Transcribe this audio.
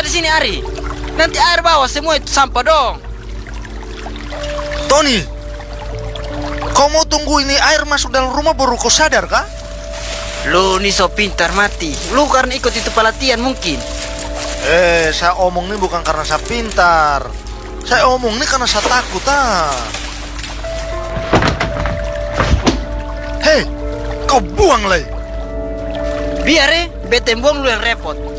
di sini, Ari. Nanti air bawah semua itu sampah dong. Tony, kau mau tunggu ini air masuk dalam rumah baru kau sadar kah? Lu nih so pintar mati. Lu karena ikut itu pelatihan mungkin. Saya omong ini bukan karena saya pintar. Saya omong ini karena saya takut Hei, kau buang lagi. Biar bete buang lu yang repot.